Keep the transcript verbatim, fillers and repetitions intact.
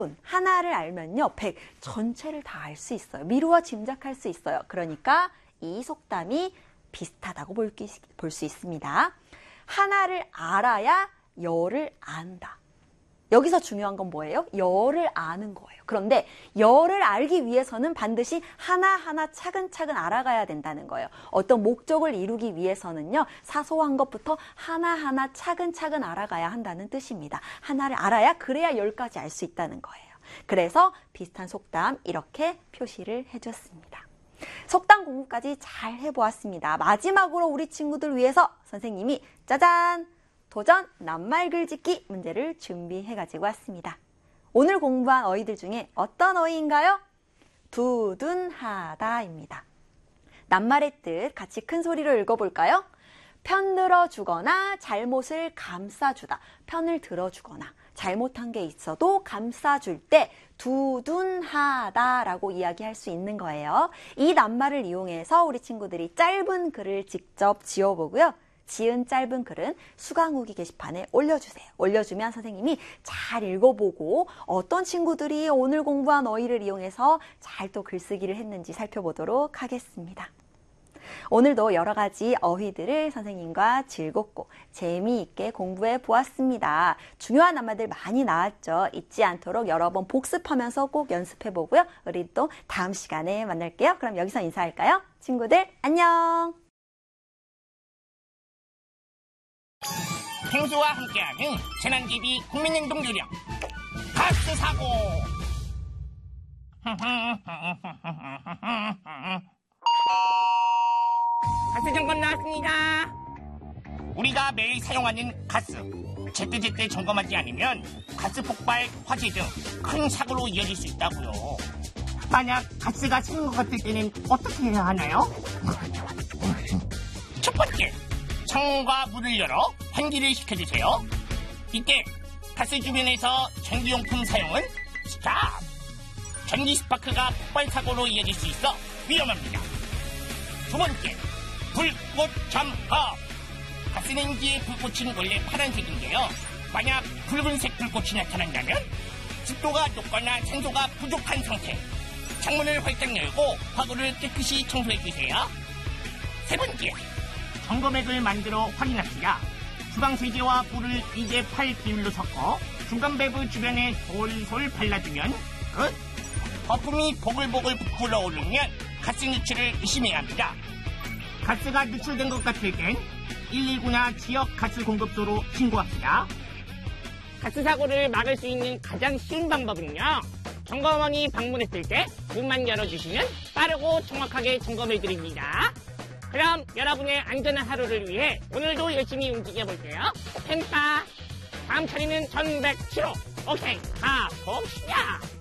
하나를 알면요, 백 전체를 다 알 수 있어요. 미루어 짐작할 수 있어요. 그러니까 이 속담이 비슷하다고 볼 수 있습니다. 하나를 알아야 열을 안다. 여기서 중요한 건 뭐예요? 열을 아는 거예요. 그런데 열을 알기 위해서는 반드시 하나하나 차근차근 알아가야 된다는 거예요. 어떤 목적을 이루기 위해서는요, 사소한 것부터 하나하나 차근차근 알아가야 한다는 뜻입니다. 하나를 알아야 그래야 열까지 알 수 있다는 거예요. 그래서 비슷한 속담 이렇게 표시를 해줬습니다. 속담 공부까지 잘 해보았습니다. 마지막으로 우리 친구들 위해서 선생님이 짜잔! 도전 낱말 글짓기 문제를 준비해가지고 왔습니다. 오늘 공부한 어휘들 중에 어떤 어휘인가요? 두둔하다입니다. 낱말의 뜻 같이 큰 소리로 읽어볼까요? 편들어 주거나 잘못을 감싸주다. 편을 들어주거나 잘못한 게 있어도 감싸줄 때 두둔하다라고 이야기할 수 있는 거예요. 이 낱말을 이용해서 우리 친구들이 짧은 글을 직접 지어보고요. 지은 짧은 글은 수강후기 게시판에 올려주세요. 올려주면 선생님이 잘 읽어보고 어떤 친구들이 오늘 공부한 어휘를 이용해서 잘 또 글쓰기를 했는지 살펴보도록 하겠습니다. 오늘도 여러 가지 어휘들을 선생님과 즐겁고 재미있게 공부해 보았습니다. 중요한 낱말들 많이 나왔죠. 잊지 않도록 여러 번 복습하면서 꼭 연습해 보고요. 우리 또 다음 시간에 만날게요. 그럼 여기서 인사할까요? 친구들 안녕! 펭수와 함께하는 재난기비 국민행동요령 가스 사고. 가스 점검 나왔습니다. 우리가 매일 사용하는 가스 제때제때 점검하지 않으면 가스 폭발, 화재 등 큰 사고로 이어질 수 있다고요. 만약 가스가 새는 것 같을 때는 어떻게 해야 하나요? 첫 번째, 창문과 문을 열어 환기를 시켜주세요. 이때 가스 주변에서 전기용품 사용은 스탑! 전기 스파크가 폭발 사고로 이어질 수 있어 위험합니다. 두 번째, 불꽃 점검! 가스레인지의 불꽃은 원래 파란색인데요. 만약 붉은색 불꽃이 나타난다면 습도가 높거나 산소가 부족한 상태. 창문을 활짝 열고 화구를 깨끗이 청소해주세요. 세 번째, 점검액을 만들어 확인합시다. 주방세제와 물을 이 대 팔 비율로 섞어 중간 밸브 주변에 솔솔 발라주면 끝! 거품이 보글보글 불어오르면 가스 누출을 의심해야 합니다. 가스가 누출된 것 같을 땐 일일구나 지역 가스 공급소로 신고합시다. 가스 사고를 막을 수 있는 가장 쉬운 방법은요, 점검원이 방문했을 때 문만 열어주시면 빠르고 정확하게 점검해드립니다. 그럼 여러분의 안전한 하루를 위해 오늘도 열심히 움직여볼게요. 펜타 다음 차례는 천백칠 호. 오케이, 가봅시다.